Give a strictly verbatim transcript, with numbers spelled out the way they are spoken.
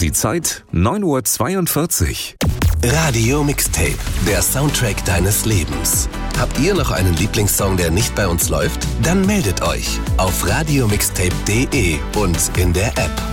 Die Zeit neun Uhr zweiundvierzig. Radio Mixtape, der Soundtrack deines Lebens. Habt ihr noch einen Lieblingssong, der nicht bei uns läuft? Dann meldet euch auf radiomixtape punkt de und in der App.